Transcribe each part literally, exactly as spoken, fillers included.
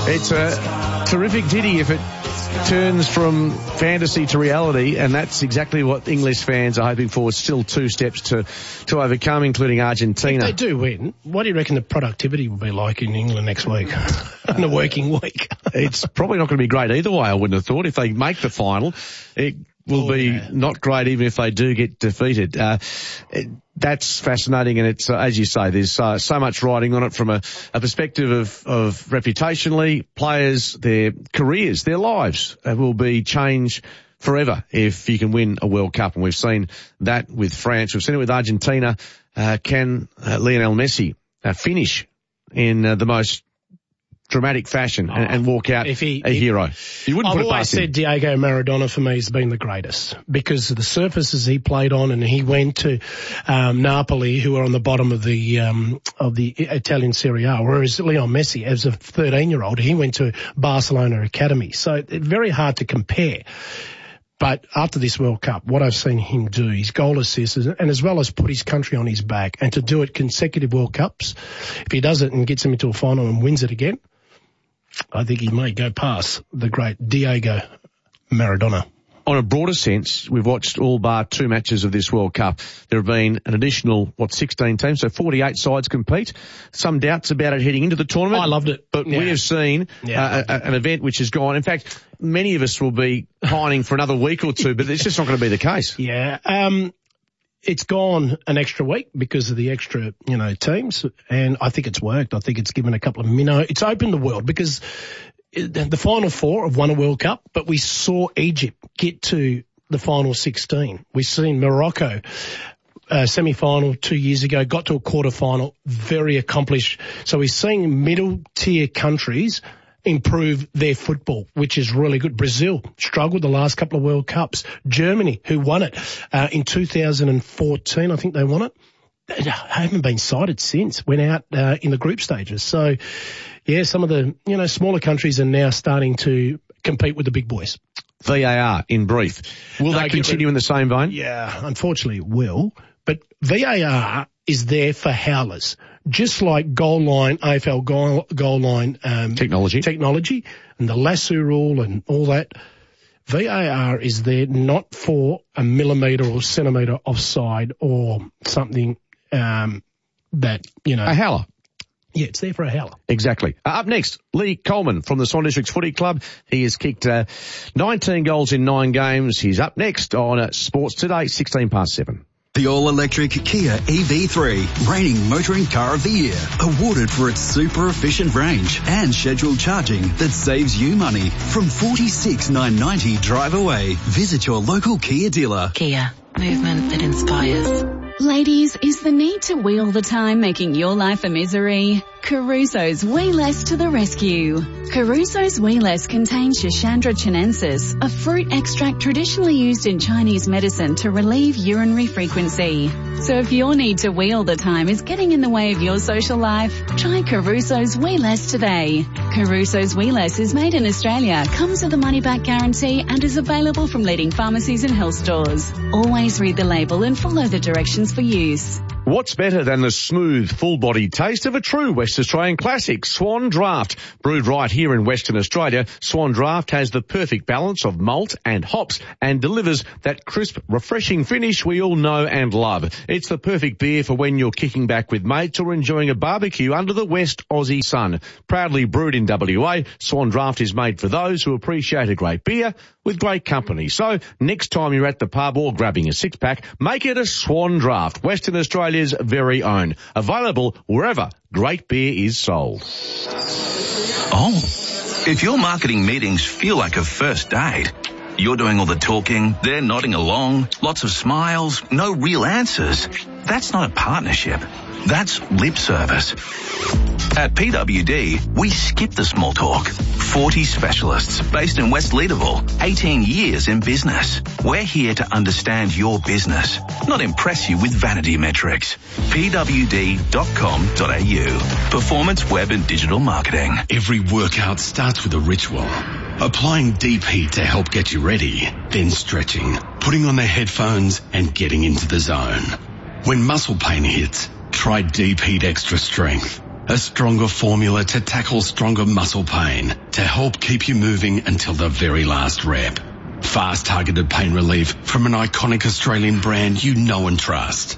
It's a terrific ditty if it turns from fantasy to reality, and that's exactly what English fans are hoping for. Still two steps to, to overcome, including Argentina. If they do win, what do you reckon the productivity will be like in England next week? In a working week. It's probably not going to be great either way, I wouldn't have thought. If they make the final, it will oh, be yeah. not great even if they do get defeated. Uh, it, that's fascinating, and it's, uh, as you say, there's uh, so much riding on it from a, a perspective of, of reputationally, players, their careers, their lives uh, will be changed forever if you can win a World Cup. And we've seen that with France. We've seen it with Argentina. Uh, can uh, Lionel Messi uh, finish in uh, the most dramatic fashion and, and walk out if he, a if, hero? You wouldn't I've put it always past said him. Diego Maradona for me has been the greatest because of the surfaces he played on, and he went to um, Napoli, who are on the bottom of the um, of the Italian Serie A, whereas Lionel Messi, as a thirteen-year-old, he went to Barcelona Academy. So it's very hard to compare. But after this World Cup, what I've seen him do, his goal assists, and as well as put his country on his back, and to do it consecutive World Cups, if he does it and gets him into a final and wins it again, I think he may go past the great Diego Maradona. On a broader sense, we've watched all bar two matches of this World Cup. There have been an additional, what, sixteen teams, so forty-eight sides compete. Some doubts about it heading into the tournament. I loved it. But yeah. we have seen yeah. uh, a, an event which has gone. In fact, many of us will be pining for another week or two, but it's just not going to be the case. Yeah. Um, it's gone an extra week because of the extra, you know, teams, and I think it's worked. I think it's given a couple of minnow. It's opened the world because the Final Four have won a World Cup, but we saw Egypt get to the Final sixteen. We've seen Morocco, uh, semi-final two years ago, got to a quarter-final, very accomplished. So we're seeing middle-tier countries improve their football, which is really good. Brazil struggled the last couple of World Cups. Germany, who won it uh, in two thousand fourteen, I think they won it. They haven't been cited since, went out uh, in the group stages. So, yeah, some of the, you know, smaller countries are now starting to compete with the big boys. V A R, in brief. Will no, that continue in the same vein? Yeah, unfortunately it will. But V A R is there for howlers, just like goal line, A F L goal, goal line um, technology, technology, and the lasso rule and all that. V A R is there not for a millimetre or centimetre offside or something um, that, you know. A howler. Yeah, it's there for a howler. Exactly. Uh, up next, Lee Coleman from the Swan Districts Footy Club. He has kicked uh, nineteen goals in nine games. He's up next on uh, Sports Today, sixteen past seven. The all-electric Kia E V three, reigning motoring car of the year, awarded for its super efficient range and scheduled charging that saves you money. From forty-six thousand nine hundred ninety dollars drive away. Visit your local Kia dealer. Kia, movement that inspires. Ladies, is the need to wheel all the time making your life a misery? Caruso's Whey Less to the rescue. Caruso's Whey Less contains Schisandra chinensis, a fruit extract traditionally used in Chinese medicine to relieve urinary frequency. So if your need to wheel all the time is getting in the way of your social life, try Caruso's Whey Less today. Caruso's Whey Less is made in Australia, comes with a money-back guarantee and is available from leading pharmacies and health stores. Always read the label and follow the directions for use. What's better than the smooth, full-bodied taste of a true West Australian classic, Swan Draft? Brewed right here in Western Australia, Swan Draft has the perfect balance of malt and hops and delivers that crisp, refreshing finish we all know and love. It's the perfect beer for when you're kicking back with mates or enjoying a barbecue under the West Aussie sun. Proudly brewed in W A, Swan Draft is made for those who appreciate a great beer with great company. So next time you're at the pub or grabbing a six-pack, make it a Swan Draft, Western Australia's very own. Available wherever great beer is sold. Oh, if your marketing meetings feel like a first date, you're doing all the talking, they're nodding along, lots of smiles, no real answers. That's not a partnership. That's lip service. At P W D, we skip the small talk. forty specialists based in West Leederville, eighteen years in business. We're here to understand your business, not impress you with vanity metrics. P W D dot com dot A U. Performance Web and Digital Marketing. Every workout starts with a ritual. Applying D P to help get you ready, then stretching, putting on the headphones and getting into the zone. When muscle pain hits, try D P Extra Strength. A stronger formula to tackle stronger muscle pain to help keep you moving until the very last rep. Fast targeted pain relief from an iconic Australian brand you know and trust.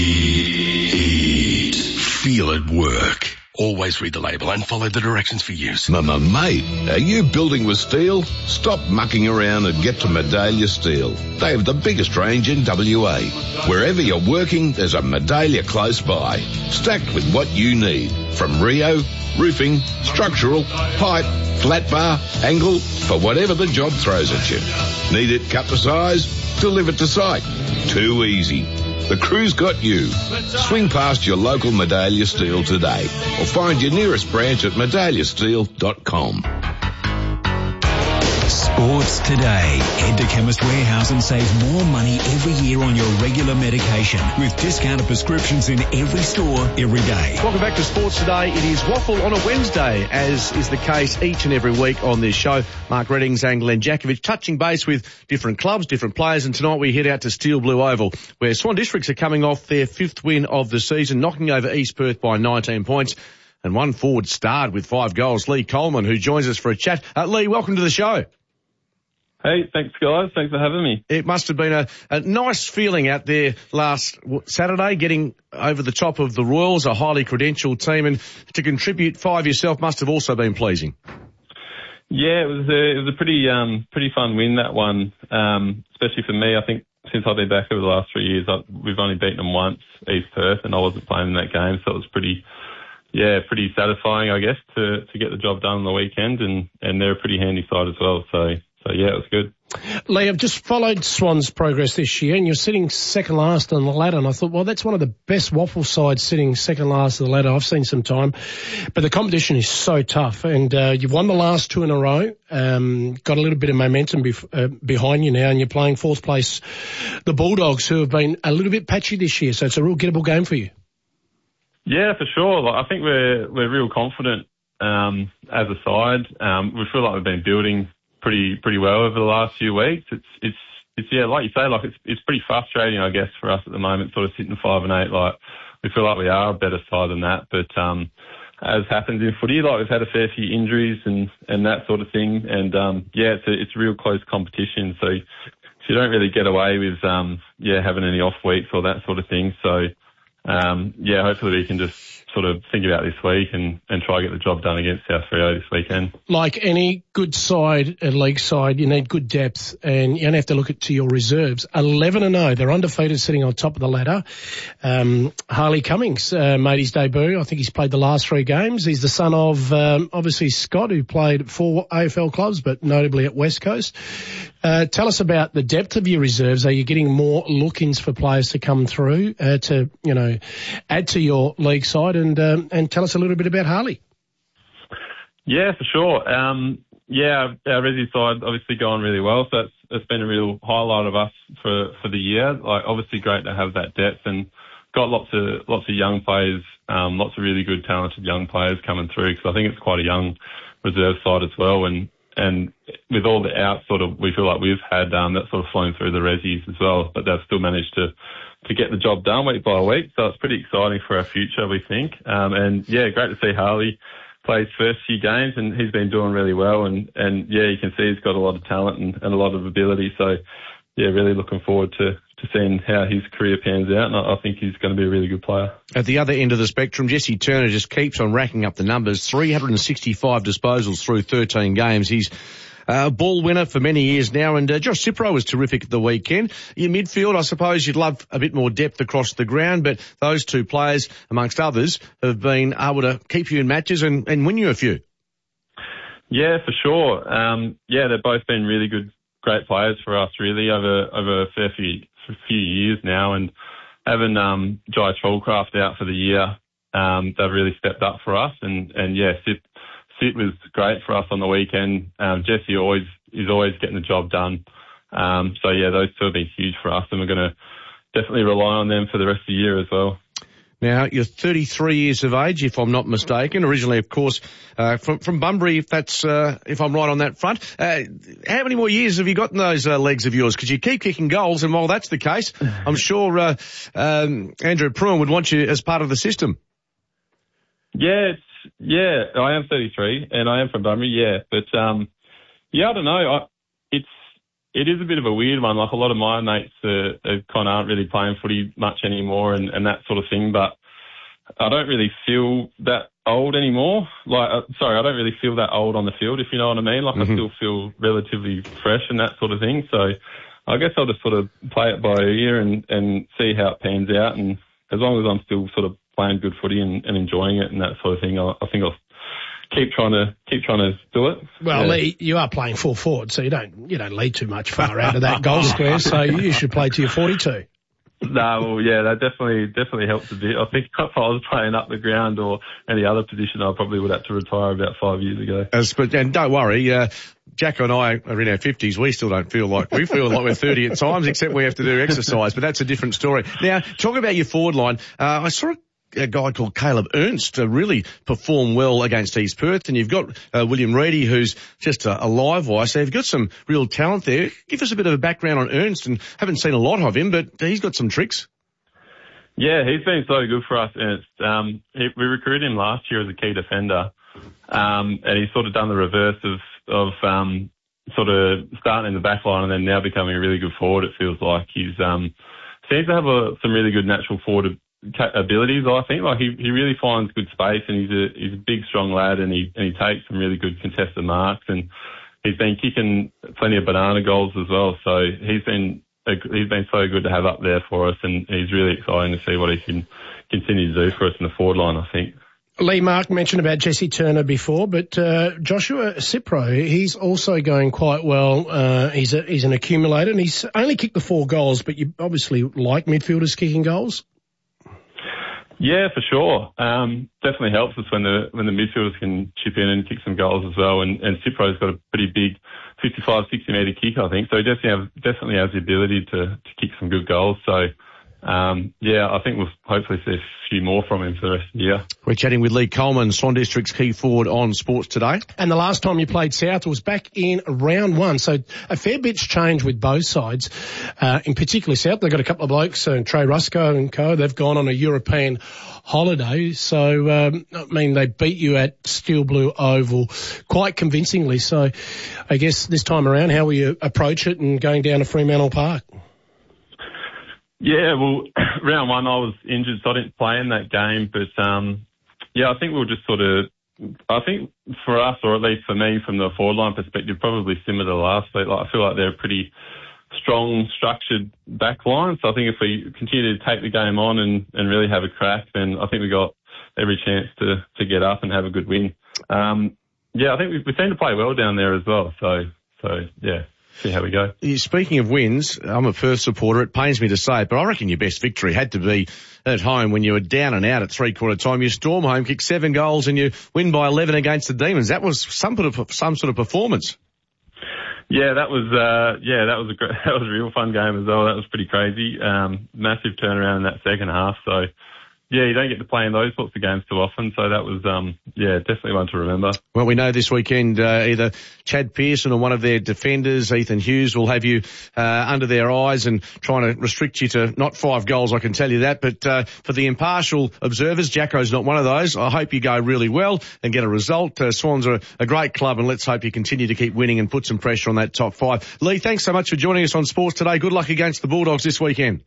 Deet. Feel it work. Always read the label and follow the directions for use. Mama, mate, are you building with steel? Stop mucking around and get to Medallia Steel. They have the biggest range in W A. Wherever you're working, there's a Medallia close by, stacked with what you need. From Rio, roofing, structural, pipe, flat bar, angle, for whatever the job throws at you. Need it cut to size? Delivered to site. Too easy. The crew's got you. Swing past your local Medallia Steel today or find your nearest branch at medallia steel dot com. Sports Today. Head to Chemist Warehouse and save more money every year on your regular medication with discounted prescriptions in every store every day. Welcome back to Sports Today. It is Waffle on a Wednesday, as is the case each and every week on this show. Mark Reddings and Glenn Jakovic touching base with different clubs, different players, and tonight we head out to Steel Blue Oval, where Swan Districts are coming off their fifth win of the season, knocking over East Perth by nineteen points. And one forward starred with five goals, Lee Coleman, who joins us for a chat. Uh, Lee, welcome to the show. Hey, thanks guys. Thanks for having me. It must have been a, a nice feeling out there last Saturday, getting over the top of the Royals, a highly credentialed team, and to contribute five yourself must have also been pleasing. Yeah, it was a, it was a pretty, um, pretty fun win, that one. Um, especially for me. I think since I've been back over the last three years, I, we've only beaten them once, East Perth, and I wasn't playing in that game, so it was pretty, yeah, pretty satisfying, I guess, to, to get the job done on the weekend, and, and they're a pretty handy side as well, so. So, yeah, it was good. Lee, I've just followed Swan's progress this year, and you're sitting second last on the ladder, and I thought, well, that's one of the best Waffle sides sitting second last on the ladder I've seen some time. But the competition is so tough, and uh, you've won the last two in a row, um, got a little bit of momentum bef- uh, behind you now, and you're playing fourth place the Bulldogs, who have been a little bit patchy this year, so it's a real gettable game for you. Yeah, for sure. Like, I think we're we're real confident um, as a side. Um, we feel like we've been building pretty pretty well over the last few weeks. It's it's it's yeah, like you say, like it's it's pretty frustrating, I guess, for us at the moment, sort of sitting five and eight. Like we feel like we are a better side than that, but um, as happens in footy, like we've had a fair few injuries and and that sort of thing, and um, yeah, it's a, it's a real close competition. So so you don't really get away with um, yeah having any off weeks or that sort of thing. So um, yeah, hopefully we can just sort of think about this week and, and try to get the job done against South Freo this weekend. Like any good side, a league side, you need good depth, and you don't have to look at to your reserves. eleven and oh, they're undefeated, sitting on top of the ladder. Um, Harley Cummings uh, made his debut. I think he's played the last three games. He's the son of um, obviously Scott, who played at four A F L clubs, but notably at West Coast. Uh, tell us about the depth of your reserves. Are you getting more look-ins for players to come through uh, to, you know, add to your league side? And um, and tell us a little bit about Harley. Yeah, for sure. Um, yeah, our Resi side obviously going really well, so it's, it's been a real highlight of us for, for the year. Like, obviously great to have that depth, and got lots of lots of young players, um, lots of really good, talented young players coming through, because I think it's quite a young reserve side as well. And and with all the outs, sort of, we feel like we've had um, that sort of flown through the Resis as well, but they've still managed to. to get the job done week by week. So it's pretty exciting for our future, we think. Um, and yeah, great to see Harley play his first few games, and he's been doing really well. And, and yeah, you can see he's got a lot of talent and, and a lot of ability. So yeah, really looking forward to, to seeing how his career pans out. And I, I think he's going to be a really good player. At the other end of the spectrum, Jesse Turner just keeps on racking up the numbers. three hundred sixty-five disposals through thirteen games. He's Uh, ball winner for many years now, and uh, Josh Cipro was terrific at the weekend. Your midfield, I suppose you'd love a bit more depth across the ground, but those two players, amongst others, have been able to keep you in matches and, and win you a few. Yeah, for sure. Um, yeah, they've both been really good, great players for us, really, over over a fair few, few years now. And having um, Jai Trollcraft out for the year, um, they've really stepped up for us. And, and yeah, Sid, Sid was great for us on the weekend. Um, Jesse always is always getting the job done. Um, so yeah, those two have been huge for us, and we're going to definitely rely on them for the rest of the year as well. Now, you're thirty-three years of age, if I'm not mistaken. Originally, of course, uh, from, from Bunbury, if that's, uh, if I'm right on that front. Uh, how many more years have you got in those uh, legs of yours? Because you keep kicking goals, and while that's the case, I'm sure uh, um, Andrew Pruitt would want you as part of the system. Yeah, it's, yeah, I am thirty-three and I am from Bunbury, yeah. But, um, yeah, I don't know. I, it's, it is a bit of a weird one. Like a lot of my mates uh, uh, kind of aren't really playing footy much anymore and, and that sort of thing. But I don't really feel that old anymore. Like, uh, sorry, I don't really feel that old on the field, if you know what I mean. Like mm-hmm. I still feel relatively fresh and that sort of thing. So I guess I'll just sort of play it by ear and, and see how it pans out. And as long as I'm still sort of playing good footy and, and enjoying it and that sort of thing, I, I think I'll keep trying to keep trying to do it. Well, yeah. Lee, you are playing full forward, so you don't you don't lead too much far out of that goal square. So you should play to your forty-two. No, well, yeah, that definitely definitely helps a bit. I think if I was playing up the ground or any other position, I probably would have to retire about five years ago. As, but, and don't worry, uh, Jack and I are in our fifties. We still don't feel like we feel like we're thirty at times, except we have to do exercise. But that's a different story. Now, talking about your forward line, uh, I saw a guy called Caleb Ernst uh, really perform well against East Perth, and you've got uh, William Reedy, who's just a, a live wire, so you've got some real talent there. Give us a bit of a background on Ernst, and haven't seen a lot of him, but he's got some tricks. Yeah, he's been so good for us, Ernst. Um, he, we recruited him last year as a key defender, um, and he's sort of done the reverse of, of um, sort of starting in the back line and then now becoming a really good forward, it feels like. He's um, seems to have a, some really good natural forward abilities, I think. Like he, he really finds good space, and he's a he's a big, strong lad, and he and he takes some really good contested marks, and he's been kicking plenty of banana goals as well. So he's been a, he's been so good to have up there for us, and he's really exciting to see what he can continue to do for us in the forward line, I think. Lee, Mark mentioned about Jesse Turner before, but uh, Joshua Cipro, he's also going quite well. Uh, he's a, he's an accumulator, and he's only kicked the four goals, but you obviously like midfielders kicking goals. Yeah, for sure. Um, definitely helps us when the when the midfielders can chip in and kick some goals as well. And, and Cipro's got a pretty big fifty-five, sixty metre kick, I think. So he definitely, have, definitely has the ability to, to kick some good goals. So, um, yeah, I think we'll hopefully see a few more from him for the rest of the year. We're chatting with Lee Coleman, Swan District's key forward on Sports Today. And the last time you played South was back in round one. So a fair bit's changed with both sides. Uh, in particular South, they've got a couple of blokes, uh, Trey Rusco and co. They've gone on a European holiday. So, um, I mean, they beat you at Steel Blue Oval quite convincingly. So I guess this time around, how will you approach it and going down to Fremantle Park? Yeah, well, round one I was injured, so I didn't play in that game. But, um, yeah, I think we'll just sort of, I think for us, or at least for me, from the forward line perspective, probably similar to last week. Like, I feel like they're a pretty strong, structured back line. So I think if we continue to take the game on and, and really have a crack, then I think we've got every chance to, to get up and have a good win. Um, yeah, I think we, we seem to play well down there as well. So, so yeah. See how we go. Speaking of wins, I'm a Perth supporter. It pains me to say it, but I reckon your best victory had to be at home when you were down and out at three-quarter time. You storm home, kick seven goals, and you win by eleven against the Demons. That was some sort of some sort of performance. Yeah, that was uh, yeah, that was a great, that was a real fun game as well. That was pretty crazy. Um, massive turnaround in that second half. So. Yeah, you don't get to play in those sorts of games too often, so that was, um, yeah, definitely one to remember. Well, we know this weekend uh, either Chad Pearson or one of their defenders, Ethan Hughes, will have you uh, under their eyes and trying to restrict you to not five goals, I can tell you that. But uh, for the impartial observers, Jacko's not one of those. I hope you go really well and get a result. Uh, Swans are a great club, and let's hope you continue to keep winning and put some pressure on that top five. Lee, thanks so much for joining us on Sports Today. Good luck against the Bulldogs this weekend.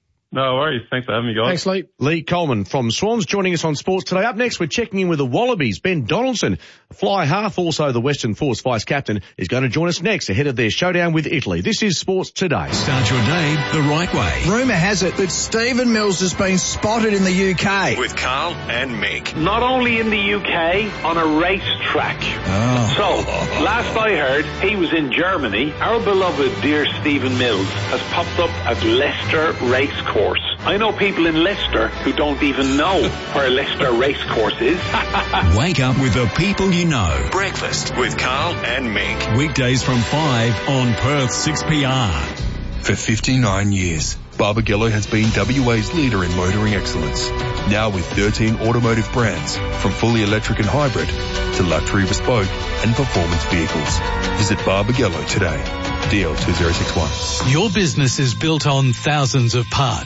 No worries. Thanks for having me, guys. Thanks, Lee. Lee Coleman from Swans joining us on Sports Today. Up next, we're checking in with the Wallabies. Ben Donaldson, fly half, also the Western Force vice-captain, is going to join us next ahead of their showdown with Italy. This is Sports Today. Start your day the right way. Rumour has it that Stephen Mills has been spotted in the U K. With Carl and Mick. Not only in the U K, on a racetrack. Oh. So, last I heard, he was in Germany. Our beloved dear Stephen Mills has popped up at Leicester Racecourse. I know people in Leicester who don't even know where Leicester Racecourse is. Wake up with the people you know. Breakfast with Carl and Mick. Weekdays from five on Perth six P R. For fifty-nine years, Barbagallo has been W A's leader in motoring excellence. Now with thirteen automotive brands, from fully electric and hybrid to luxury bespoke and performance vehicles. Visit Barbagallo today. D L two zero six one. Your business is built on thousands of parts.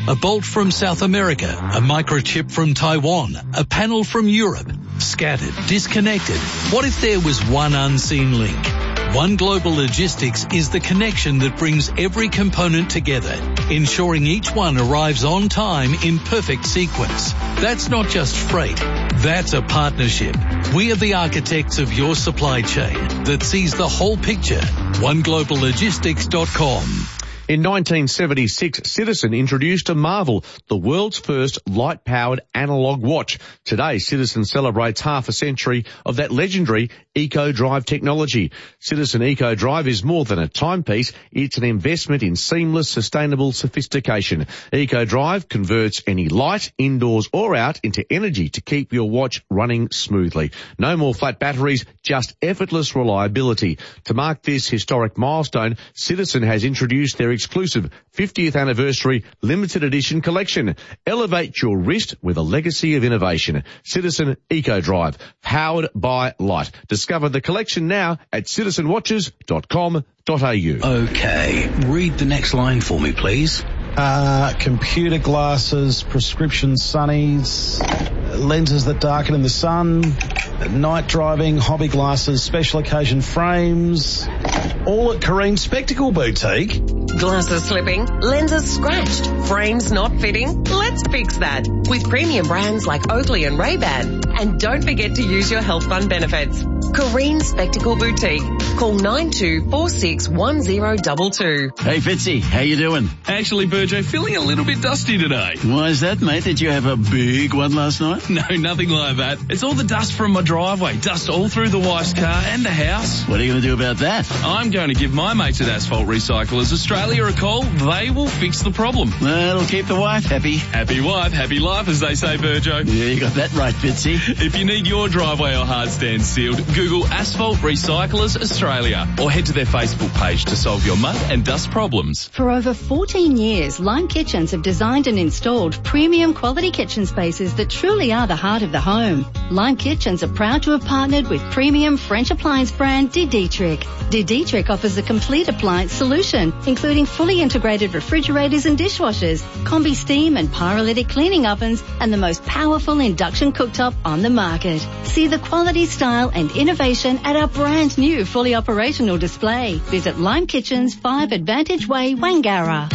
a bolt from South America, a microchip from Taiwan, a panel from Europe. Scattered, disconnected. What if there was one unseen link? One Global Logistics is the connection that brings every component together, ensuring each one arrives on time in perfect sequence. That's not just freight, that's a partnership. We are the architects of your supply chain that sees the whole picture. one global logistics dot com. In nineteen seventy-six, Citizen introduced a marvel, the world's first light-powered analog watch. Today, Citizen celebrates half a century of that legendary EcoDrive technology. Citizen EcoDrive is more than a timepiece. It's an investment in seamless, sustainable sophistication. EcoDrive converts any light, indoors or out, into energy to keep your watch running smoothly. No more flat batteries, just effortless reliability. To mark this historic milestone, Citizen has introduced their exclusive fiftieth anniversary limited edition collection. Elevate your wrist with a legacy of innovation. Citizen EcoDrive, powered by light. Discover the collection now at citizen watches dot com dot a u. Okay, read the next line for me, please. Uh, computer glasses, prescription sunnies, lenses that darken in the sun, night driving, hobby glasses, special occasion frames, all at Kareem Spectacle Boutique. Glasses slipping, lenses scratched, frames not fitting? Let's fix that with premium brands like Oakley and Ray-Ban. And don't forget to use your health fund benefits. Kareem Spectacle Boutique. Call nine two four six one zero two two. Hey Fitzy, how you doing? Actually, Burjo, feeling a little bit dusty today. Why is that, mate? Did you have a big one last night? No, nothing like that. It's all the dust from my driveway. Dust all through the wife's car and the house. What are you going to do about that? I'm going to give my mates at Asphalt Recyclers Australia a call. They will fix the problem. That'll keep the wife happy. Happy wife, happy life, as they say, Burjo. Yeah, you got that right, Fitzy. If you need your driveway or hard stand sealed, Google Asphalt Recyclers Australia or head to their Facebook page to solve your mud and dust problems. For over fourteen years, Lime Kitchens have designed and installed premium quality kitchen spaces that truly are the heart of the home. Lime Kitchens are proud to have partnered with premium French appliance brand De Dietrich. De Dietrich offers a complete appliance solution, including fully integrated refrigerators and dishwashers, combi steam and pyrolytic cleaning ovens, and the most powerful induction cooktop on the market. See the quality, style and innovation at our brand new fully operational display. Visit Lime Kitchens, five Advantage Way, Wangara.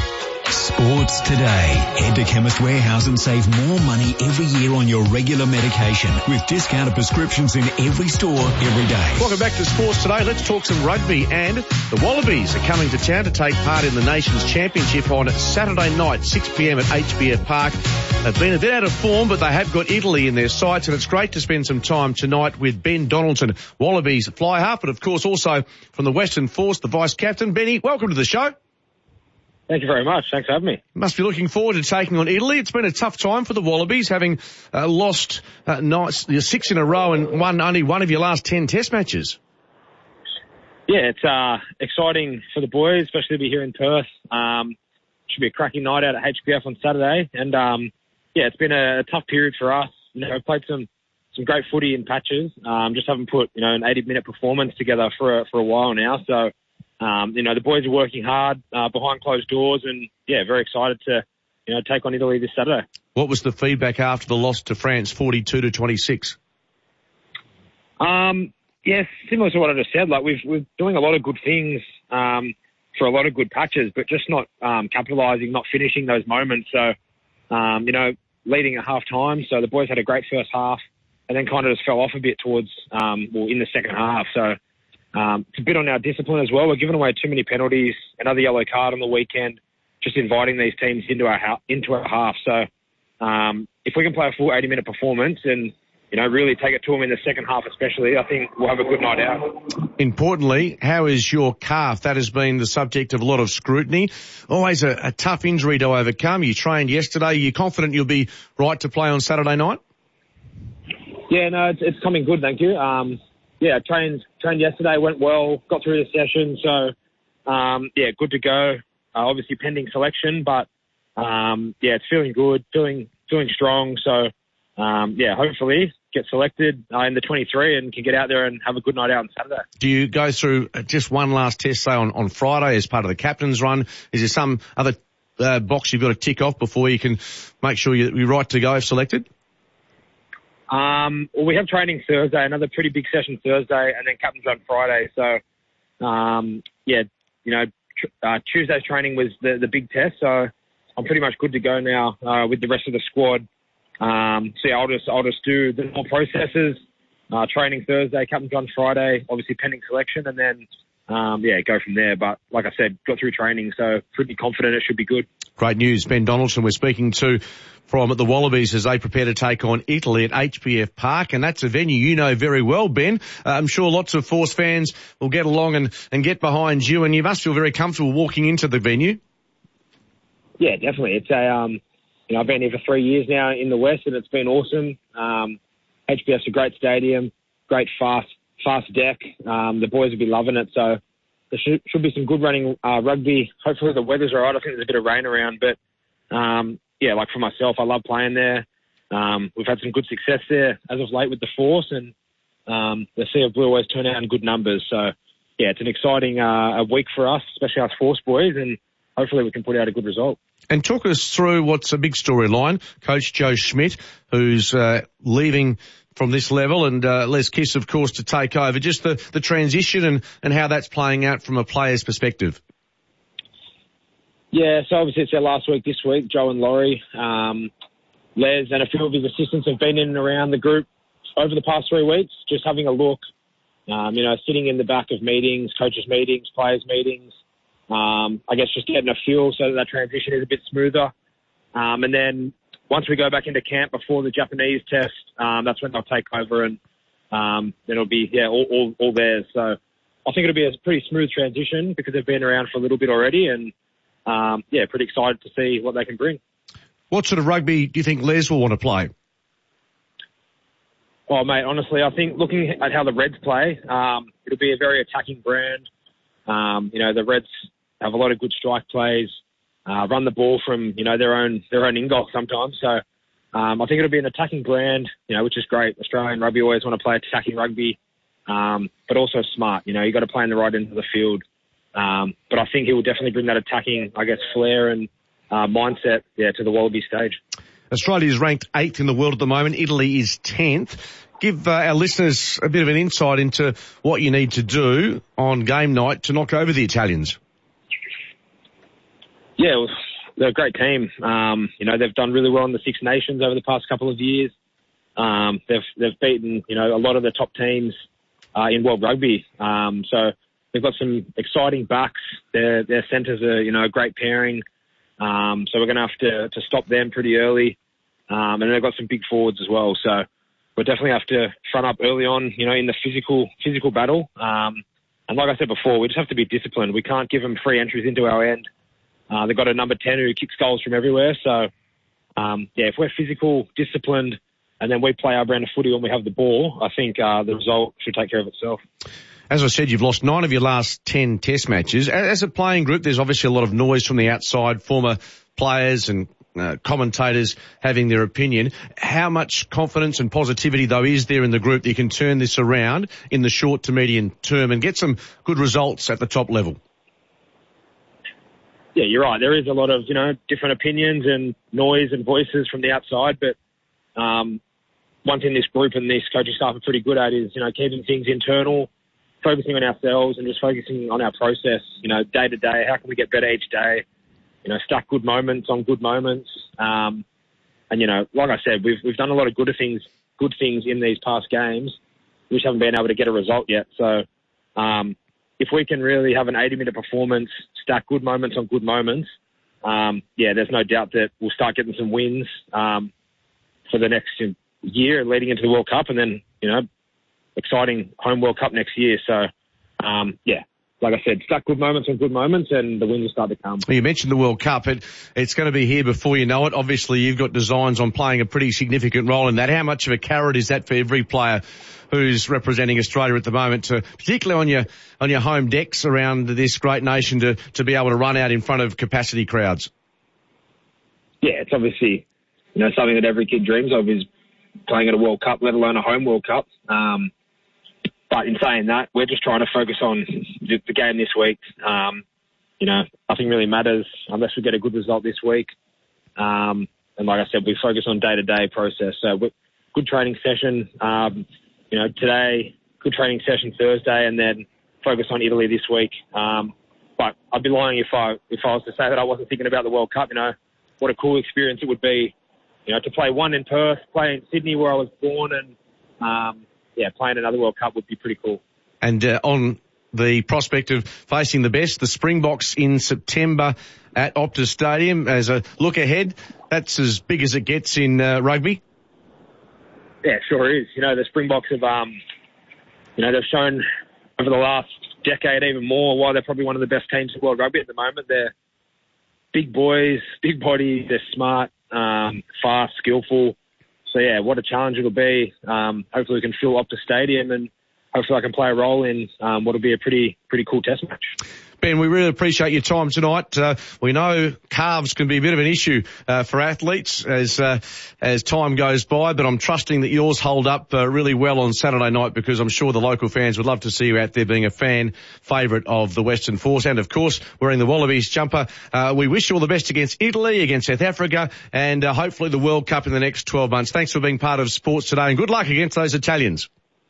Sports today. Head to Chemist Warehouse and save more money every year on your regular medication with discounted prescriptions in every store every day. Welcome back to Sports Today. Let's talk some rugby, and the Wallabies are coming to town to take part in the Nations Championship on Saturday night, six p.m. at H B F Park. They've been a bit out of form, but they have got Italy in their sights, and it's great to spend some time tonight with Ben Donaldson, Wallabies fly half, but of course also from the Western Force, the vice-captain. Benny, welcome to the show. Thank you very much. Thanks for having me. Must be looking forward to taking on Italy. It's been a tough time for the Wallabies, having uh, lost uh, nice, six in a row and won only one of your last ten test matches. Yeah, it's uh, exciting for the boys, especially to be here in Perth. Um, should be a cracking night out at H B F on Saturday. And, um, yeah, it's been a, a tough period for us. You know, played some, some great footy in patches. Um, just haven't put, you know, an eighty-minute performance together for a, for a while now. So, Um, you know, the boys are working hard uh, behind closed doors and, yeah, very excited to, you know, take on Italy this Saturday. What was the feedback after the loss to France, forty-two to twenty-six? Um, yes, similar to what I just said. Like, we've, we're doing a lot of good things um, for a lot of good patches, but just not um, capitalising, not finishing those moments. So, um, you know, leading at half time. So the boys had a great first half and then kind of just fell off a bit towards, um, well, in the second half. So, Um, it's a bit on our discipline as well. We're giving away too many penalties, another yellow card on the weekend, just inviting these teams into our ha- into our half. So um, if we can play a full eighty-minute performance and, you know, really take it to them in the second half especially, I think we'll have a good night out. Importantly, how is your calf? That has been the subject of a lot of scrutiny. Always a, a tough injury to overcome. You trained yesterday. You're confident you'll be right to play on Saturday night? Yeah, no, it's, it's coming good, thank you. Um, Yeah, trained trained yesterday, went well, got through the session, so um, yeah, good to go. Uh, obviously pending selection, but um, yeah, it's feeling good, feeling feeling strong. So um, yeah, hopefully get selected uh, in the twenty-three and can get out there and have a good night out on Saturday. Do you go through just one last test, say on, on Friday as part of the captain's run? Is there some other uh, box you've got to tick off before you can make sure you're, you're right to go if selected? Um, well, we have training Thursday, another pretty big session Thursday, and then captain's on Friday. So, um, yeah, you know, tr- uh, Tuesday's training was the, the big test, so I'm pretty much good to go now uh, with the rest of the squad. Um, so yeah, I'll just I'll just do the more processes. Uh, training Thursday, captain's on Friday, obviously pending selection, and then um, yeah, go from there. But like I said, got through training, so pretty confident it should be good. Great news. Ben Donaldson we're speaking to from the Wallabies as they prepare to take on Italy at H B F Park, and that's a venue you know very well, Ben. Uh, I'm sure lots of Force fans will get along and, and get behind you, and you must feel very comfortable walking into the venue. Yeah, definitely. It's a um, you know, I've been here for three years now in the West, and it's been awesome. Um, H B F's a great stadium, great fast fast deck. Um, the boys will be loving it, so there should, should be some good running uh, rugby. Hopefully the weather's all right. I think there's a bit of rain around, but um, yeah, like for myself, I love playing there. Um, we've had some good success there as of late with the Force, and um, the Sea of Blue always turn out in good numbers. So yeah, it's an exciting uh, a week for us, especially us Force boys, and hopefully we can put out a good result. And talk us through what's a big storyline. Coach Joe Schmidt, who's uh, leaving from this level, and uh, Les Kiss, of course, to take over. Just the, the transition and, and how that's playing out from a player's perspective. Yeah, so obviously it's our last week this week. Joe and Laurie, um, Les and a few of his assistants have been in and around the group over the past three weeks, just having a look, um, you know, sitting in the back of meetings, coaches' meetings, players' meetings. Um, I guess just getting a feel so that that transition is a bit smoother. Um, and then once we go back into camp before the Japanese test, um, that's when they'll take over, and um, then it'll be, yeah, all, all, all theirs. So I think it'll be a pretty smooth transition because they've been around for a little bit already, and um, yeah, pretty excited to see what they can bring. What sort of rugby do you think Les will want to play? Well, mate, honestly, I think looking at how the Reds play, um, it'll be a very attacking brand. Um, you know, the Reds have a lot of good strike plays, uh, run the ball from, you know, their own, their own in-goal sometimes. So, um, I think it'll be an attacking brand, you know, which is great. Australian rugby always want to play attacking rugby, um, but also smart. You know, you got to play in the right end of the field. Um, but I think he will definitely bring that attacking, I guess, flair and, uh, mindset, yeah, to the Wallaby stage. Australia is ranked eighth in the world at the moment. Italy is tenth. Give uh, our listeners a bit of an insight into what you need to do on game night to knock over the Italians. Yeah, well, they're a great team. Um, you know, they've done really well in the Six Nations over the past couple of years. Um, they've they've beaten, you know, a lot of the top teams uh, in world rugby. Um, so they've got some exciting backs. Their their centres are, you know, a great pairing. Um, so we're going to have to to stop them pretty early. Um, and they've got some big forwards as well. So we'll definitely have to front up early on, you know, in the physical physical battle. Um, and like I said before, we just have to be disciplined. We can't give them free entries into our end. Uh, they've got a number ten who kicks goals from everywhere. So, um, yeah, if we're physical, disciplined, and then we play our brand of footy when we have the ball, I think uh, the result should take care of itself. As I said, you've lost nine of your last ten test matches. As a playing group, there's obviously a lot of noise from the outside, former players and uh, commentators having their opinion. How much confidence and positivity, though, is there in the group that you can turn this around in the short to medium term and get some good results at the top level? Yeah, you're right. There is a lot of, you know, different opinions and noise and voices from the outside, but um, one thing this group and this coaching staff are pretty good at is, you know, keeping things internal, focusing on ourselves and just focusing on our process, you know, day to day. How can we get better each day? You know, stack good moments on good moments. Um, and, you know, like I said, we've we've done a lot of good things, good things in these past games. We just haven't been able to get a result yet. So um, if we can really have an eighty-minute performance, stack good moments on good moments, um, yeah, there's no doubt that we'll start getting some wins um, for the next year leading into the World Cup, and then, you know, exciting home World Cup next year. So, um, yeah, like I said, stack good moments on good moments, and the wins will start to come. Well, you mentioned the World Cup. It, it's going to be here before you know it. Obviously, you've got designs on playing a pretty significant role in that. How much of a carrot is that for every player who's representing Australia at the moment, to particularly on your on your home decks around this great nation, to, to be able to run out in front of capacity crowds? Yeah, it's obviously, you know, something that every kid dreams of, is playing at a World Cup, let alone a home World Cup. Um, But in saying that, we're just trying to focus on the, the game this week. Um, you know, nothing really matters unless we get a good result this week. Um, and like I said, we focus on day-to-day process. So good training session, um, you know, today, good training session Thursday, and then focus on Italy this week. Um, but I'd be lying if I if I was to say that I wasn't thinking about the World Cup. You know, what a cool experience it would be, you know, to play one in Perth, play in Sydney where I was born, and um, yeah, playing another World Cup would be pretty cool. And uh, on the prospect of facing the best, the Springboks in September at Optus Stadium. As a look ahead, that's as big as it gets in uh, rugby. Yeah, it sure is. You know, the Springboks have, um, you know, they've shown over the last decade even more why they're probably one of the best teams in world rugby at the moment. They're big boys, big bodies, they're smart, um, fast, skillful. So, yeah, what a challenge it'll be. Um, hopefully we can fill up the stadium, and hopefully I can play a role in um, what will be a pretty pretty cool test match. Ben, we really appreciate your time tonight. Uh, we know calves can be a bit of an issue uh, for athletes as uh, as time goes by, but I'm trusting that yours hold up uh, really well on Saturday night, because I'm sure the local fans would love to see you out there being a fan favourite of the Western Force, and of course wearing the Wallabies jumper. Uh, we wish you all the best against Italy, against South Africa, and uh, hopefully the World Cup in the next twelve months. Thanks for being part of Sports Today, and good luck against those Italians.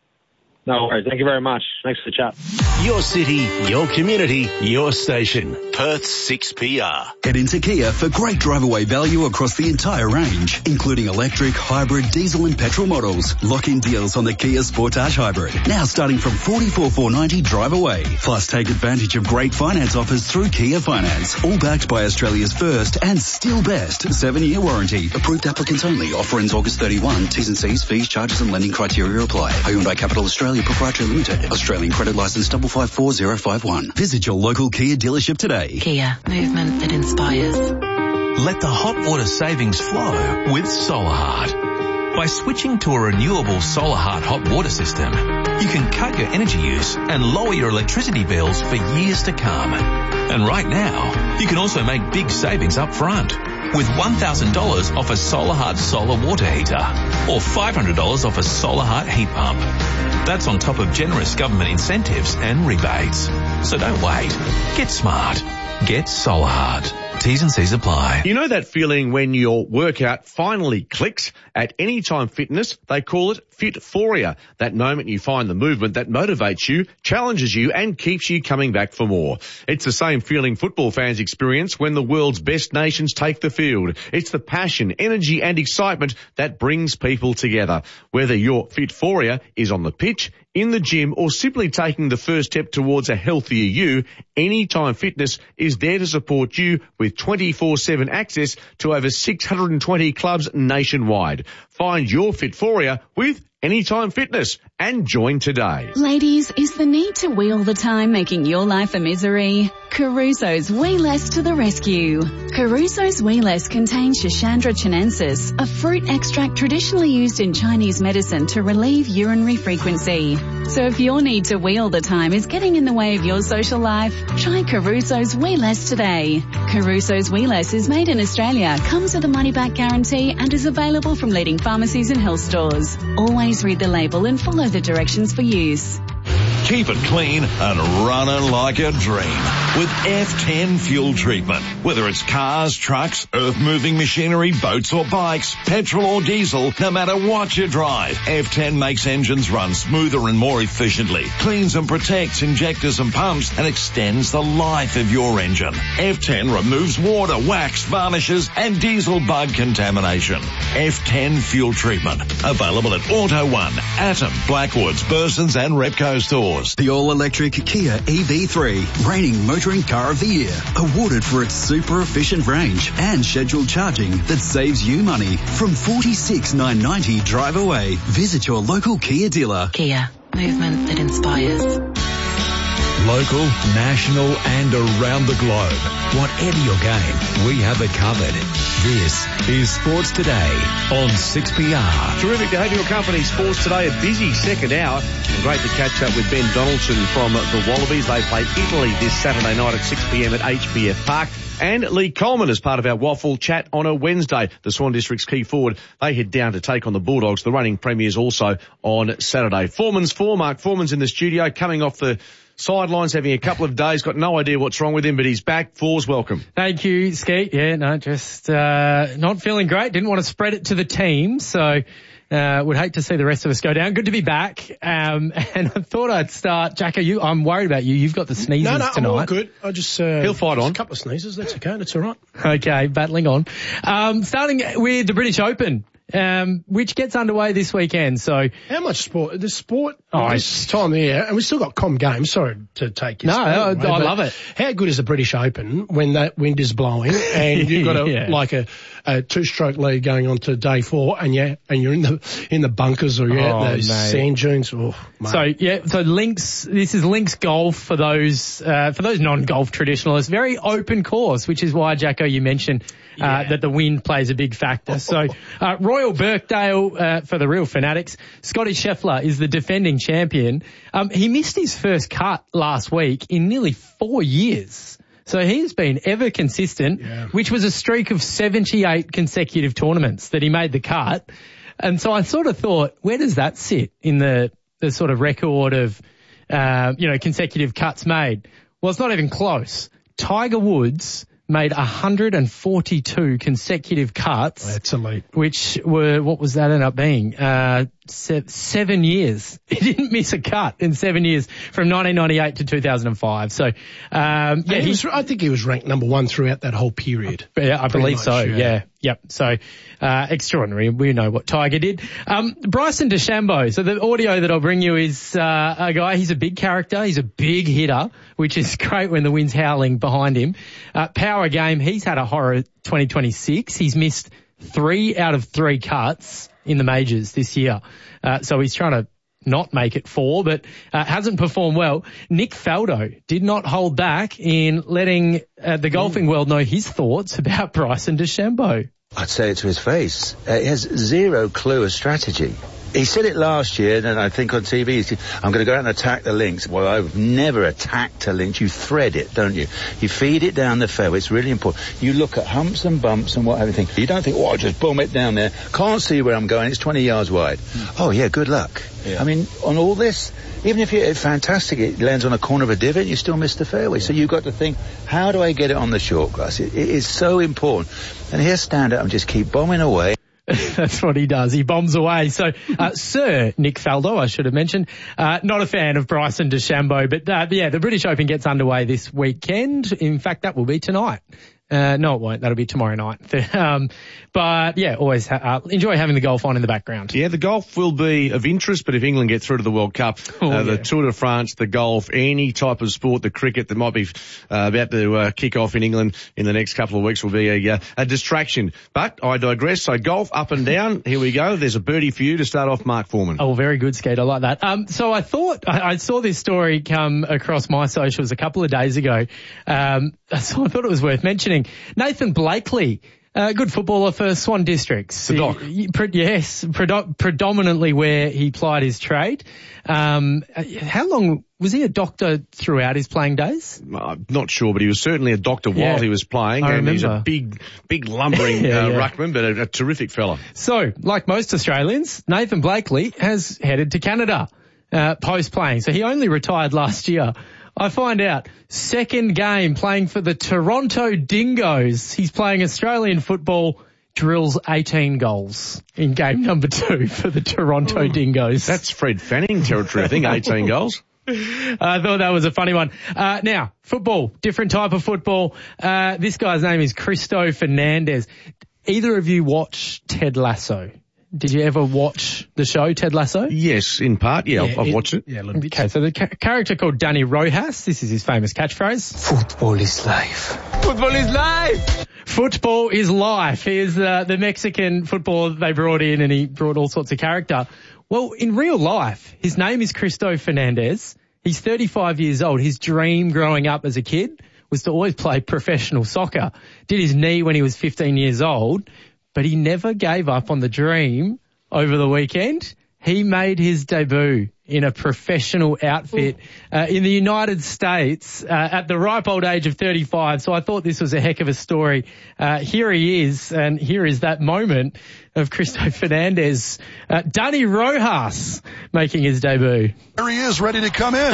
No worries. Thank you very much. Thanks for the chat. Your city, your community, your station. Perth six P R. Head into Kia for great drive-away value across the entire range, including electric, hybrid, diesel and petrol models. Lock-in deals on the Kia Sportage Hybrid, now starting from forty-four thousand four hundred ninety dollars drive away. Plus take advantage of great finance offers through Kia Finance, all backed by Australia's first and still best seven-year warranty. Approved applicants only. Offer ends August thirty-first. T's and C's, fees, charges and lending criteria apply. Hyundai Capital Australia Proprietary Limited. Australian credit license double five four zero five one. Visit your local Kia dealership today. Kia, movement that inspires. Let the hot water savings flow with SolarHeart. By switching to a renewable SolarHeart hot water system, you can cut your energy use and lower your electricity bills for years to come. And right now, you can also make big savings up front with one thousand dollars off a SolarHeart solar water heater or five hundred dollars off a SolarHeart heat pump. That's on top of generous government incentives and rebates. So don't wait. Get smart. Get SolarHeart. T's and C's apply. You know that feeling when your workout finally clicks? At Anytime Fitness, they call it Fitforia. That moment you find the movement that motivates you, challenges you, and keeps you coming back for more. It's the same feeling football fans experience when the world's best nations take the field. It's the passion, energy, and excitement that brings people together. Whether your Fitforia is on the pitch, in the gym, or simply taking the first step towards a healthier you, Anytime Fitness is there to support you with twenty-four seven access to over six hundred twenty clubs nationwide. Find your Fitforia with Anytime Fitness and join today. Ladies, is the need to wheel the time making your life a misery? Caruso's Wee Less to the rescue. Caruso's Wee Less contains Schisandra chinensis, a fruit extract traditionally used in Chinese medicine to relieve urinary frequency. So if your need to wheel the time is getting in the way of your social life, try Caruso's Wee Less today. Caruso's Wee Less is made in Australia, comes with a money-back guarantee, and is available from leading pharmacies and health stores. Always read the label and follow the directions for use. Keep it clean and running like a dream with F ten fuel treatment. Whether it's cars, trucks, earth-moving machinery, boats or bikes, petrol or diesel, no matter what you drive, F ten makes engines run smoother and more efficiently, cleans and protects injectors and pumps, and extends the life of your engine. F ten removes water, wax, varnishes, and diesel bug contamination. F ten fuel treatment. Available at Auto One, Atom, Blackwoods, Bursons and Repco stores. The all-electric Kia E V three, reigning motoring car of the year, awarded for its super efficient range and scheduled charging that saves you money from forty-six thousand nine hundred ninety dollars drive away. Visit your local Kia dealer. Kia, movement that inspires. Local, national and around the globe. Whatever your game, we have it covered. This is Sports Today on six P R. Terrific to have your company, Sports Today, a busy second hour. And great to catch up with Ben Donaldson from the Wallabies. They play Italy this Saturday night at six p.m. at H B F Park. And Lee Coleman as part of our Waffle Chat on a Wednesday. The Swan District's key forward, they head down to take on the Bulldogs, the reigning premiers, also on Saturday. Foreman's four, Mark Foreman's in the studio, coming off the sidelines having a couple of days, got no idea what's wrong with him, but he's back. Fours, welcome. Thank you, Skeet. Yeah, no, just uh, not feeling great. Didn't want to spread it to the team, so uh, would hate to see the rest of us go down. Good to be back. Um, and I thought I'd start. Jacko, you, I'm worried about you. You've got the sneezes no, no, tonight. I'm all good. I just uh, He'll fight on. A couple of sneezes. That's okay. That's all right. Okay, battling on. Um, starting with the British Open. Um, which gets underway this weekend. So how much sport? The sport oh, this time of year, and we've still got Com Games. Sorry to take you. No, I, away, I love it. How good is the British Open when that wind is blowing and you've got a yeah. like a, a two-stroke lead going on to day four, and yeah, and you're in the in the bunkers or you're oh, at those mate. sand dunes. Oh, so yeah, so links. This is links golf for those uh, for those non-golf traditionalists. Very open course, which is why Jacko, you mentioned. Uh, yeah. that the wind plays a big factor. So, uh, Royal Birkdale, uh, for the real fanatics, Scotty Scheffler is the defending champion. Um, he missed his first cut last week in nearly four years. So he's been ever consistent, yeah. which was a streak of seventy-eight consecutive tournaments that he made the cut. And so I sort of thought, where does that sit in the, the sort of record of, uh, you know, consecutive cuts made? Well, it's not even close. Tiger Woods made one hundred forty-two consecutive cuts. That's elite. Which were, what was that end up being? Uh, se- seven years. He didn't miss a cut in seven years from nineteen ninety-eight to two thousand five. So, um, yeah. He was, I think he was ranked number one throughout that whole period. Yeah, I believe much, so. Yeah. yeah. Yep. So, uh, extraordinary. We know what Tiger did. Um, Bryson DeChambeau. So the audio that I'll bring you is, uh, a guy, he's a big character. He's a big hitter, which is great when the wind's howling behind him. Uh, power game. He's had a horror twenty twenty-six. He's missed three out of three cuts in the majors this year. Uh, so he's trying to not make it four, but uh, hasn't performed well. Nick Faldo did not hold back in letting uh, the golfing world know his thoughts about Bryson DeChambeau. I'd say it to his face. Uh, he has zero clue of strategy. He said it last year, and I think on T V, he said, I'm going to go out and attack the links. Well, I've never attacked a link. You thread it, don't you? You feed it down the fairway. It's really important. You look at humps and bumps and what everything. You don't think, oh, I'll just boom it down there. Can't see where I'm going. It's twenty yards wide. Mm. Oh, yeah, good luck. Yeah. I mean, on all this, even if you're fantastic, it lands on a corner of a divot, you still miss the fairway. Yeah. So you've got to think, how do I get it on the short grass? It, it is so important. And he'll stand up and just keep bombing away. That's what he does. He bombs away. So, uh, Sir Nick Faldo, I should have mentioned, uh, not a fan of Bryson DeChambeau, but, uh, yeah, the British Open gets underway this weekend. In fact, that will be tonight. Uh, no, it won't. That'll be tomorrow night. um, but yeah, always ha- uh, enjoy having the golf on in the background. Yeah, the golf will be of interest, but if England get through to the World Cup, oh, uh, yeah. the Tour de France, the golf, any type of sport, the cricket that might be uh, about to uh, kick off in England in the next couple of weeks will be a, uh, a distraction. But I digress. So golf up and down. Here we go. There's a birdie for you to start off, Mark Foreman. Oh, very good, Skate. I like that. Um, so I thought, I, I saw this story come across my socials a couple of days ago. Um, so I thought it was worth mentioning. Nathan Blakely, a good footballer for Swan Districts. The doc. He, he, yes, predo- predominantly where he plied his trade. Um, how long, was he a doctor throughout his playing days? I'm not sure, but he was certainly a doctor while yeah, he was playing. I and remember. He's a big, big lumbering yeah, uh, yeah. ruckman, but a, a terrific fella. So, like most Australians, Nathan Blakely has headed to Canada, uh, post-playing. So he only retired last year. I find out, second game playing for the Toronto Dingoes. He's playing Australian football, drills eighteen goals in game number two for the Toronto Dingoes. That's Fred Fanning territory, I think, eighteen goals. I thought that was a funny one. Uh, now, football, different type of football. Uh, this guy's name is Cristo Fernandez. Either of you watch Ted Lasso? Did you ever watch the show, Ted Lasso? Yes, in part. Yeah, yeah I've, I've it, watched it. Yeah, a little bit. Okay, so the ca- character called Danny Rojas, this is his famous catchphrase. Football is life. Football is life! Football is life. He is uh, the Mexican footballer that they brought in, and he brought all sorts of character. Well, in real life, his name is Cristo Fernandez. He's thirty-five years old. His dream growing up as a kid was to always play professional soccer. Did his knee when he was fifteen years old. But he never gave up on the dream over the weekend, he made his debut in a professional outfit uh, in the United States uh, at the ripe old age of thirty-five. So I thought this was a heck of a story. Uh, here he is, and here is that moment of Cristo Fernandez. Uh, Dani Rojas making his debut. There he is, ready to come in.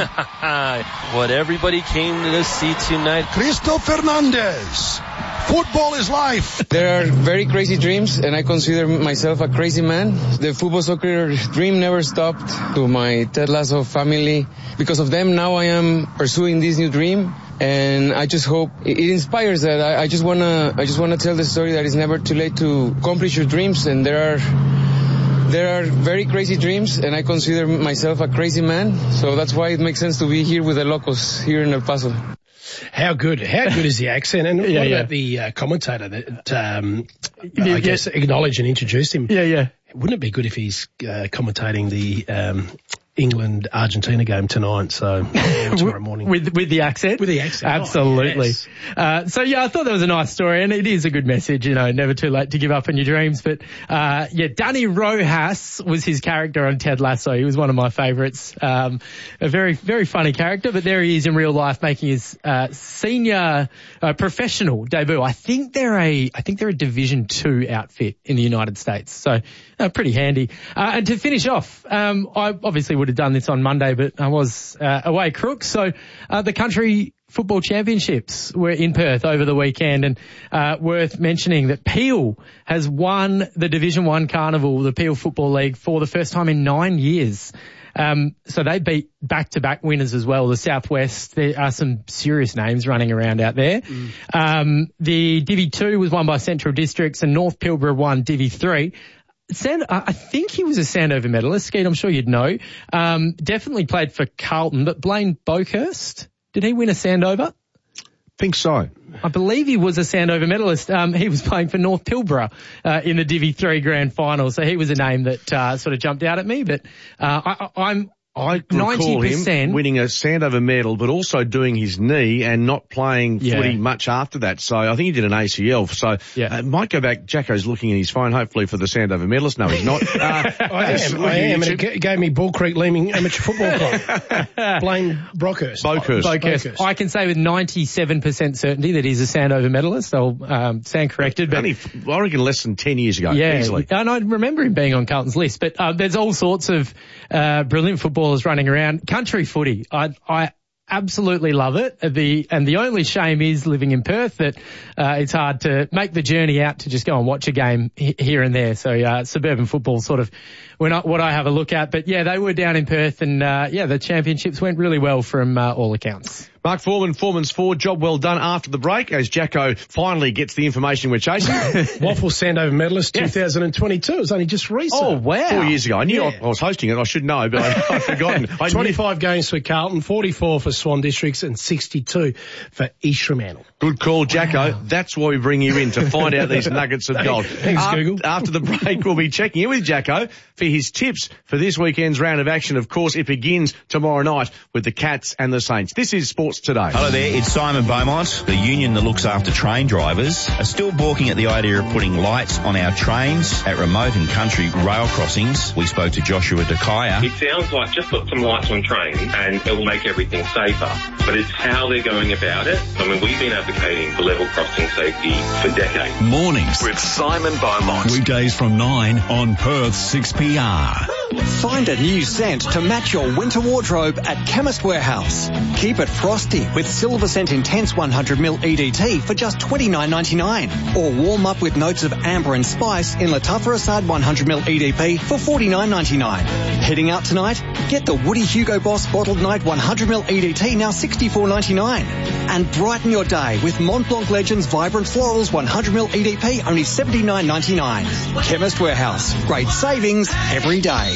What everybody came to see tonight. Cristo Fernandez. Football is life. There are very crazy dreams, and I consider myself a crazy man. The football soccer dream never stopped. To my Ted Lasso family, because of them, now I am pursuing this new dream, and I just hope it inspires that. I, I just wanna, I just wanna tell the story that it's never too late to accomplish your dreams, and there are. There are very crazy dreams, and I consider myself a crazy man, so that's why it makes sense to be here with the Locos here in El Paso. How good, how good is the accent? And yeah, what yeah. about the uh, commentator that, um, yeah, I guess, acknowledged and introduced him? Yeah, yeah. Wouldn't it be good if he's uh, commentating the um, England-Argentina game tonight, so tomorrow morning. With with the accent? With the accent. Absolutely. Oh, yes. uh, so, yeah, I thought that was a nice story, and it is a good message, you know, never too late to give up on your dreams. But, uh, yeah, Dani Rojas was his character on Ted Lasso. He was one of my favourites. Um, a very, very funny character, but there he is in real life making his uh, senior uh, professional debut. I think they're a, I think they're a Division Two outfit in the United States. So, uh, pretty handy. Uh, and to finish off, um, I obviously would have done this on Monday, but I was uh, away crook. So uh, the country football championships were in Perth over the weekend, and uh, worth mentioning that Peel has won the Division One Carnival, the Peel Football League, for the first time in nine years. Um, so they beat back-to-back winners as well. The Southwest, there are some serious names running around out there. Mm. Um, the Divi two was won by Central Districts, and North Pilbara won Divi three. Sand, I think he was a Sandover medalist. Skeet, I'm sure you'd know. Um, definitely played for Carlton, but Blaine Boakhurst, did he win a Sandover? Think so. I believe he was a Sandover medalist. Um, he was playing for North Pilbara uh, in the Divi three grand final, so he was a name that uh, sort of jumped out at me. But uh, I, I'm I recall him winning a Sandover medal, but also doing his knee and not playing Yeah. footy much after that. So I think he did an A C L. So Yeah. uh, might go back. Jacko's looking at his phone, hopefully for the Sandover medalist. No, he's not. Uh, I am, I am, and it g- gave me Bull Creek Leeming Amateur Football Club. Blaine Brockhurst. Boakhurst. Boakhurst. I can say with ninety-seven percent certainty that he's a Sandover medalist. I'll um, stand corrected. But Only, I reckon less than ten years ago, yeah, easily. and I remember him being on Carlton's list. But uh, there's all sorts of uh, brilliant footballers running around. Country footy, I, I absolutely love it. The and the only shame is living in Perth that uh, it's hard to make the journey out to just go and watch a game h- here and there. So uh, suburban football sort of we're not what I have a look at. But yeah, they were down in Perth, and uh, yeah, the championships went really well from uh, all accounts. Mark Foreman, Foreman's Ford, job well done after the break as Jacko finally gets the information we're chasing. Waffle Sandover medalist Yes. two thousand twenty-two. It was only just recent. Oh wow! Four years ago. I knew Yeah. I, I was hosting it. I should know, but I, I'd forgotten. I knew- twenty-five games for Carlton, forty-four for Swan Districts, and sixty-two for East Fremantle. Good call, Jacko. Wow. That's why we bring you in, to find out these nuggets of gold. Thanks, Af- Google. After the break, we'll be checking in with Jacko for his tips for this weekend's round of action. Of course, it begins tomorrow night with the Cats and the Saints. This is Sports Today. Hello there, it's Simon Beaumont. The union that looks after train drivers are still balking at the idea of putting lights on our trains at remote and country rail crossings. We spoke to Joshua DeKaya. It sounds like just put some lights on trains and it will make everything safer. But it's how they're going about it. I mean, we've been advocating for level crossing safety for decades. Mornings with Simon Beaumont. Weekdays from nine on Perth six P R. Find a new scent to match your winter wardrobe at Chemist Warehouse. Keep it frosty with Silver Scent Intense one hundred milliliter E D T for just twenty-nine ninety-nine. Or warm up with notes of amber and spice in Latafa Assad one hundred milliliter E D P for forty-nine ninety-nine. Heading out tonight? Get the Woody Hugo Boss Bottled Night one hundred milliliter E D T now sixty-four ninety-nine. And brighten your day with Mont Blanc Legends Vibrant Florals one hundred milliliter E D P only seventy-nine ninety-nine. Chemist Warehouse. Great savings every day.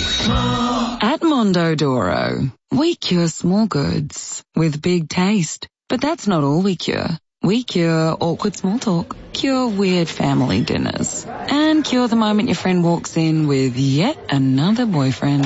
At Mondodoro, we cure small goods with big taste. But that's not all we cure. We cure awkward small talk, cure weird family dinners, and cure the moment your friend walks in with yet another boyfriend.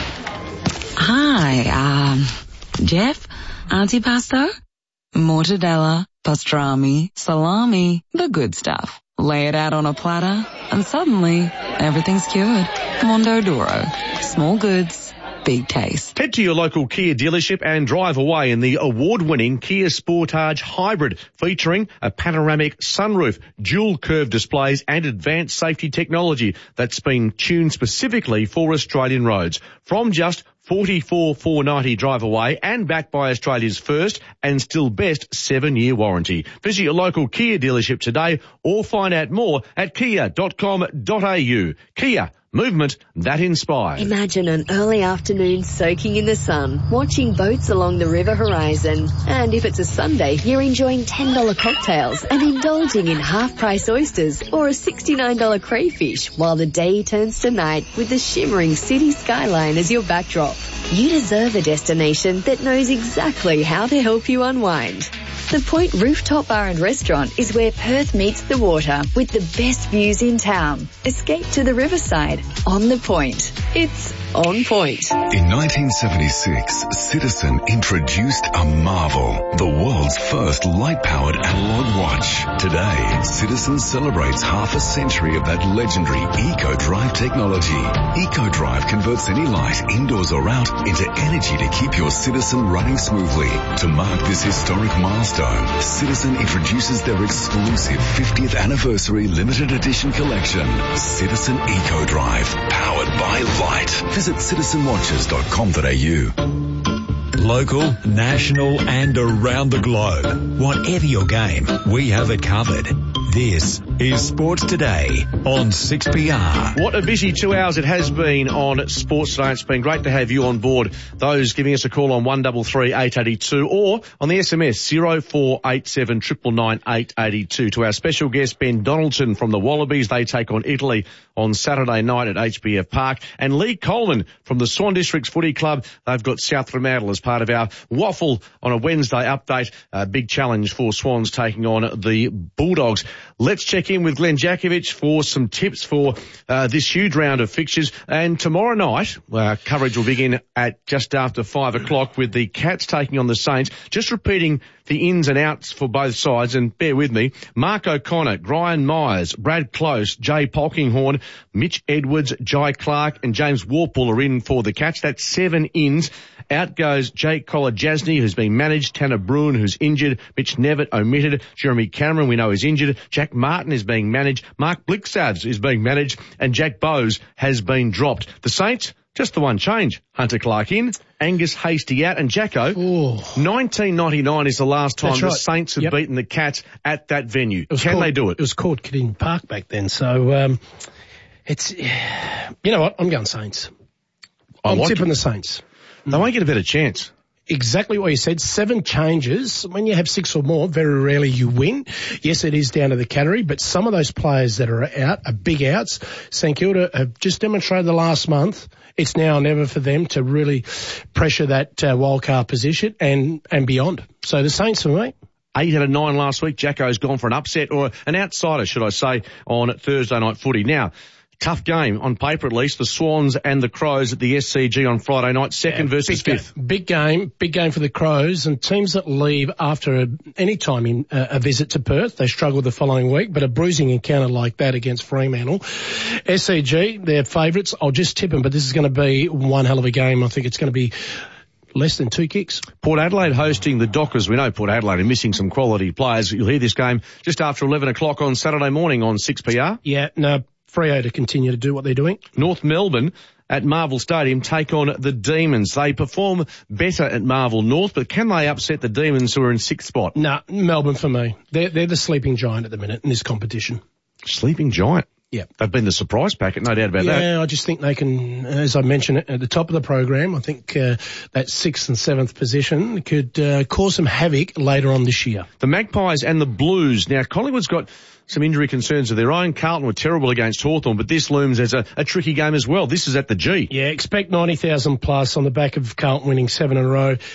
Hi, um, Jeff, antipasto, mortadella, pastrami, salami, the good stuff. Lay it out on a platter, and suddenly, everything's cured. Mondo Doro. Small goods, big taste. Head to your local Kia dealership and drive away in the award-winning Kia Sportage Hybrid, featuring a panoramic sunroof, dual curve displays and advanced safety technology that's been tuned specifically for Australian roads. From just forty-four thousand four hundred ninety drive away and backed by Australia's first and still best seven-year warranty. Visit your local Kia dealership today or find out more at kia dot com dot a u. Kia. Movement that inspires. Imagine an early afternoon soaking in the sun, watching boats along the river horizon. And if it's a Sunday, you're enjoying ten dollar cocktails and indulging in half-price oysters or a sixty-nine dollar crayfish while the day turns to night with the shimmering city skyline as your backdrop. You deserve a destination that knows exactly how to help you unwind. The Point Rooftop Bar and Restaurant is where Perth meets the water with the best views in town. Escape to the riverside on the Point. It's on point. In nineteen seventy-six, Citizen introduced a marvel, the world's first light-powered analog watch. Today, Citizen celebrates half a century of that legendary EcoDrive technology. EcoDrive converts any light, indoors or out, into energy to keep your Citizen running smoothly. To mark this historic milestone, Citizen introduces their exclusive fiftieth anniversary limited edition collection, Citizen EcoDrive, powered by light. Visit citizen watches dot com dot a u. Local, national and around the globe. Whatever your game, we have it covered. This is Sports Today on six P R. What a busy two hours it has been on Sports Today. It's been great to have you on board. Those giving us a call on one three three, eight eight two or on the S M S zero four eight seven, nine nine nine, eight eight two. To our special guest, Ben Donaldson from the Wallabies. They take on Italy on Saturday night at H B F Park. And Lee Coleman from the Swan Districts Footy Club. They've got South Fremantle as part of our Waffle on a Wednesday update. A big challenge for Swans taking on the Bulldogs. Let's check in with Glenn Jakovich for some tips for uh, this huge round of fixtures. And tomorrow night, uh, coverage will begin at just after five o'clock with the Cats taking on the Saints. Just repeating the ins and outs for both sides, and bear with me. Mark O'Connor, Brian Myers, Brad Close, Jay Polkinghorne, Mitch Edwards, Jai Clark and James Warple are in for the Cats. That's seven ins. Out goes Jake Collar-Jasny, who's been managed, Tanner Bruin, who's injured, Mitch Nevitt omitted, Jeremy Cameron, we know, is injured, Jack Martin is being managed, Mark Blixavs is being managed, and Jack Bowes has been dropped. The Saints, just the one change. Hunter Clark in, Angus Hasty out, and Jacko, Ooh. nineteen ninety-nine is the last time That's the right. Saints have Yep. beaten the Cats at that venue. It was Can called, they do it? It was called Kidding Park back then. So, um, it's, you know what? I'm going Saints. I I'm like tipping it. the Saints. They won't get a better chance. Exactly what you said. Seven changes. When you have six or more, very rarely you win. Yes, it is down to the category, but some of those players that are out are big outs. St Kilda have just demonstrated the last month. It's now or never for them to really pressure that uh, wildcard position and, and beyond. So the Saints for me. Eight out of nine last week. Jacko's gone for an upset, or an outsider, should I say, on Thursday night footy. Now, tough game, on paper at least, the Swans and the Crows at the S C G on Friday night, second yeah, versus big fifth. Game, big game, big game for the Crows, and teams that leave after a, any time in uh, a visit to Perth, they struggle the following week, but a bruising encounter like that against Fremantle. S C G, they're favourites. I'll just tip them, but this is going to be one hell of a game. I think it's going to be less than two kicks. Port Adelaide hosting the Dockers. We know Port Adelaide are missing some quality players. You'll hear this game just after eleven o'clock on Saturday morning on six P R. Yeah, no, Freo to continue to do what they're doing. North Melbourne at Marvel Stadium take on the Demons. They perform better at Marvel North, but can they upset the Demons who are in sixth spot? No, nah, Melbourne for me. They're, they're the sleeping giant at the minute in this competition. Sleeping giant? Yeah. They've been the surprise packet, no doubt about yeah, that. Yeah, I just think they can, as I mentioned at the top of the program, I think uh, that sixth and seventh position could uh, cause some havoc later on this year. The Magpies and the Blues. Now, Collingwood's got some injury concerns of their own. Carlton were terrible against Hawthorn, but this looms as a, a tricky game as well. This is at the G. Yeah, expect ninety thousand plus on the back of Carlton winning seven in a row.